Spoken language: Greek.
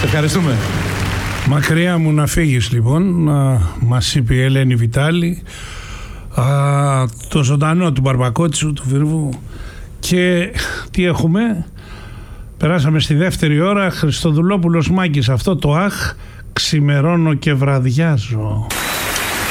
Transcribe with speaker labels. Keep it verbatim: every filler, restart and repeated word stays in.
Speaker 1: Ευχαριστούμε.
Speaker 2: Μακριά μου να φύγεις λοιπόν, να μας είπε η Ελένη Βιτάλη, α, το ζωντανό του Μπαρμπακότσου, του Βυρβού. Και τι έχουμε? Περάσαμε στη δεύτερη ώρα. Χριστοδουλόπουλος Μάκης, αυτό το αχ, ξημερώνω και βραδιάζω.